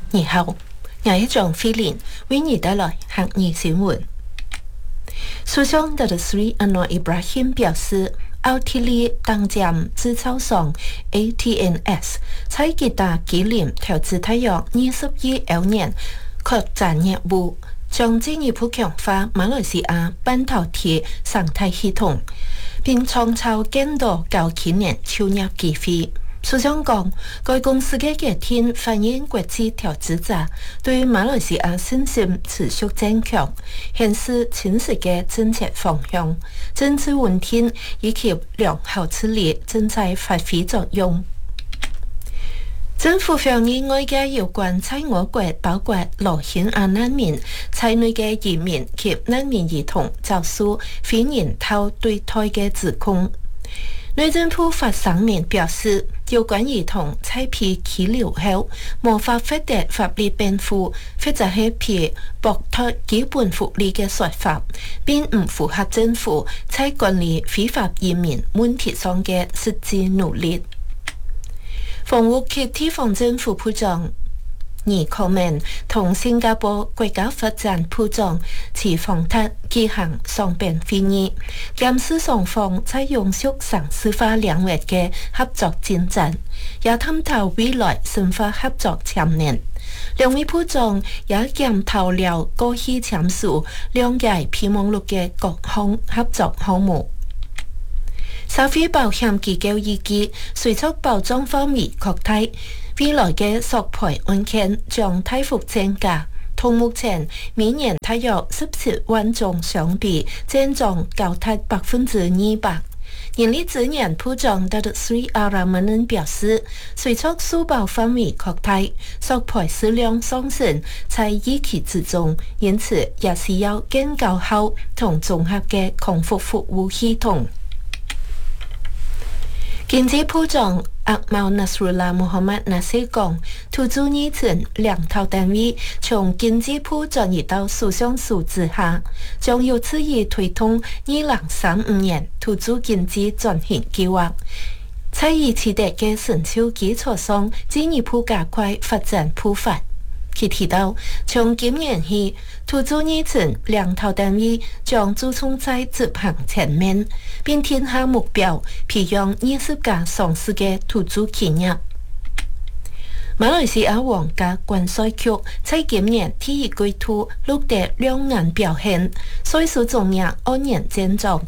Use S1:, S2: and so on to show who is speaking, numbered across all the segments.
S1: 你好，我是张菲林，为你带来客语新闻。首相达德斯里安诺伊布拉辛表示，奥地利当站制造商 AT&S 在其他纪念投资大约20億歐元擴展業務，將進一步強化馬來西亞半導體生態系統，並創造更多高青年就業機會。首相講，該公司嘅決定反映國際投資者對馬來西亞信心持續增強，顯示清晰嘅政策方向、政治穩定以及良好治理正在發揮作用。政府響應外界有關在我國包括羅興亞難民在內嘅移民及難民兒童遭受非人道對待嘅指控。內政部發聲明表示，有關兒童在被拘留後無法獲得法律辯護，或者係被剝奪基本福利嘅說法，並唔符合政府在管理非法移民問題上嘅實際努力。房屋及地方政府部長倪可明同新加坡國家發展部長池方達舉行雙邊會議，檢視雙方在永續城市化領域嘅合作進展，也探討未來深化合作潛能。兩位部長也檢討了過去簽署兩屆備忘錄嘅各項合作項目。消費保險機構預計，隨着保障範圍擴大，未來嘅索賠案件將大幅增加，同目前每年大約17萬宗相比，增長高達200%。人力資源部長達德斯里阿拉曼恩表示，隨着訴保範圍擴大，索賠數量上升在預期之中，因此也需要更高效同綜合嘅康復服務系統。經濟部長阿茂納斯魯拉穆罕默納西講，土著議程兩套單位從經濟部轉移到首相署之下，將有次以推動2035年土著經濟轉型計劃，在已取得嘅成效基礎上進一步加快發展步伐。佢提到，從今年起，土著議程兩套單位將注重在執行層面，並定下目標，培養20家上市嘅土著企業。馬來西亞皇家關稅局在今年第一季度錄得兩岸表現，稅收總額按年增長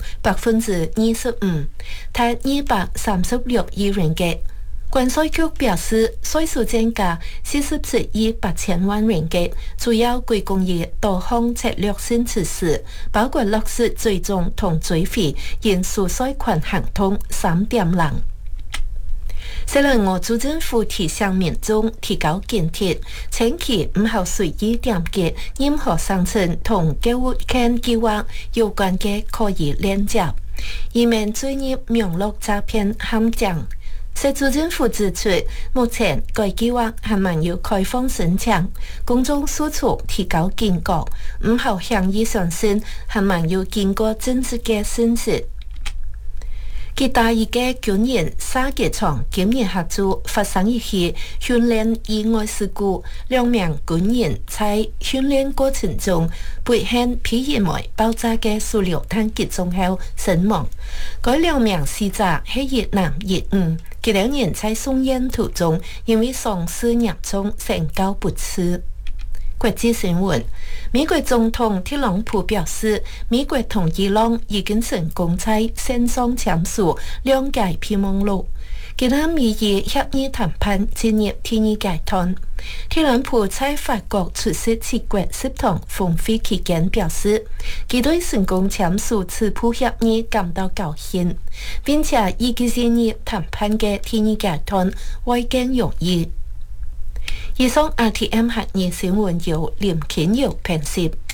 S1: 25%，達236億ringgit。關稅局表示，稅收增加47億8千萬ringgit，主要歸功於多項策略性措施，包括落實追蹤同追回應數稅款行動3.0。雖然我駐政府提醒民眾提高警惕，千祈唔好隨意點擊任何商城同購物券計劃有關嘅可疑鏈接，以免墜入網絡詐騙陷阱。社駐政府指出，目前該計劃還沒有開放申請，公眾訴求提高警覺，唔好輕易相信還沒有經過證實嘅信息。其他一個軍人沙機場今年下晝發生一起訓練意外事故，2名軍人在訓練過程中被陷被意外爆炸嘅塑料彈擊中後身亡。該2名死者係一男一女，佢兩人在送院途中因為傷勢嚴重宣告不治。國際新聞，美國總統特朗普表示，美國同伊朗已經成功在線上簽署2屆備忘錄，其他美伊協議談判進入第2階段。特朗普在法國出席7國集團峰會期間表示，佢對成功簽署此部協議感到高興，並且已經進入談判嘅第2階段會更容易。以上 RTM 客語新聞由林kiến瑤編輯。